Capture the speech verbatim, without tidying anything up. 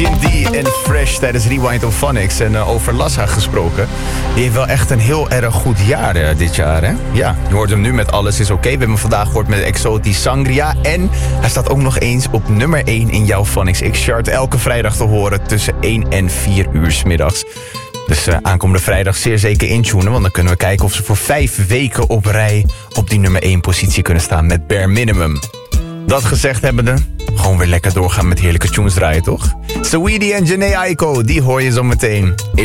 Cindy en Fresh tijdens Rewind of Phonics. En uh, over Lassa gesproken. Die heeft wel echt een heel erg goed jaar uh, dit jaar, hè? Ja, je hoort hem nu met Alles is Oké. We hebben hem vandaag gehoord met Exotisch Sangria. En hij staat ook nog eens op nummer één in jouw Phonics X-chart. Elke vrijdag te horen tussen één en vier uur 's middags. Dus uh, aankomende vrijdag zeer zeker intunen. Want dan kunnen we kijken of ze voor vijf weken op rij op die nummer één positie kunnen staan met Bare Minimum. Dat gezegd hebbende, gewoon weer lekker doorgaan met heerlijke tunes draaien, toch? Saweetie en Jhené Aiko, die hoor je zo meteen.